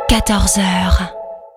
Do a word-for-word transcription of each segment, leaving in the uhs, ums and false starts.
quatorze heures.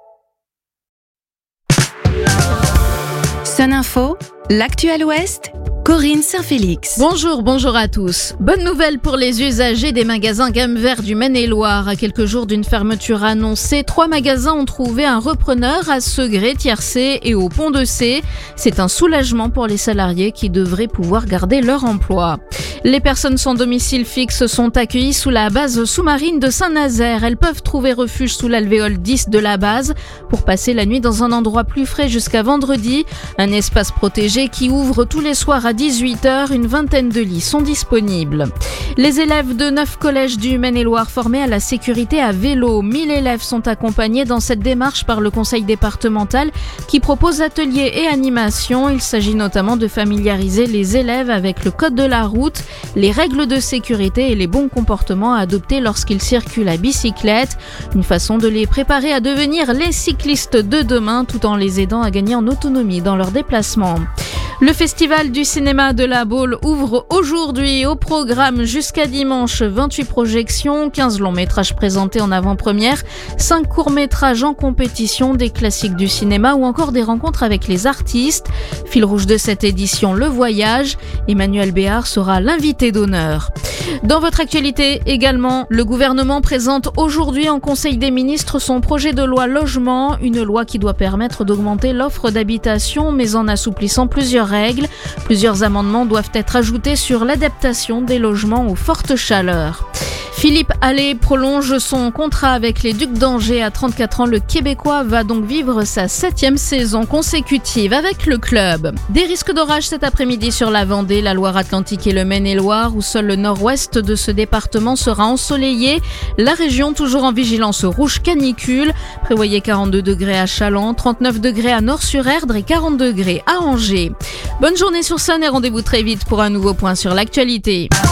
Sun Info, l'actu à l'Ouest, Corinne Saint-Félix. Bonjour, bonjour à tous. Bonne nouvelle pour les usagers des magasins Gamme Vert du Maine-et-Loire. À quelques jours d'une fermeture annoncée, trois magasins ont trouvé un repreneur à Segré, Tiercé et au Pont-de-Cé. C'est un soulagement pour les salariés qui devraient pouvoir garder leur emploi. Les personnes sans domicile fixe sont accueillies sous la base sous-marine de Saint-Nazaire. Elles peuvent trouver refuge sous l'alvéole dix de la base pour passer la nuit dans un endroit plus frais jusqu'à vendredi. Un espace protégé qui ouvre tous les soirs à dix-huit heures. Une vingtaine de lits sont disponibles. Les élèves de neuf collèges du Maine-et-Loire formés à la sécurité à vélo. mille élèves sont accompagnés dans cette démarche par le conseil départemental qui propose ateliers et animations. Il s'agit notamment de familiariser les élèves avec le code de la route, les règles de sécurité et les bons comportements à adopter lorsqu'ils circulent à bicyclette. Une façon de les préparer à devenir les cyclistes de demain tout en les aidant à gagner en autonomie dans leurs déplacements. Le Festival du cinéma de la Baule ouvre aujourd'hui. Au programme jusqu'à dimanche, vingt-huit projections, quinze longs métrages présentés en avant-première, cinq courts-métrages en compétition, des classiques du cinéma ou encore des rencontres avec les artistes. Fil rouge de cette édition, le voyage. Emmanuel Béard sera l'invité d'honneur. Dans votre actualité également, le gouvernement présente aujourd'hui en Conseil des ministres son projet de loi logement, une loi qui doit permettre d'augmenter l'offre d'habitation mais en assouplissant plusieurs règles. Plusieurs amendements doivent être ajoutés sur l'adaptation des logements aux fortes chaleurs. Philippe Allais prolonge son contrat avec les Ducs d'Angers à trente-quatre ans. Le Québécois va donc vivre sa septième saison consécutive avec le club. Des risques d'orage cet après-midi sur la Vendée, la Loire-Atlantique et le Maine-et-Loire, où seul le nord-ouest de ce département sera ensoleillé. La région toujours en vigilance rouge canicule. Prévoyez quarante-deux degrés à Challans, trente-neuf degrés à Nord-sur-Erdre et quarante degrés à Angers. Bonne journée sur Sun et rendez-vous très vite pour un nouveau point sur l'actualité.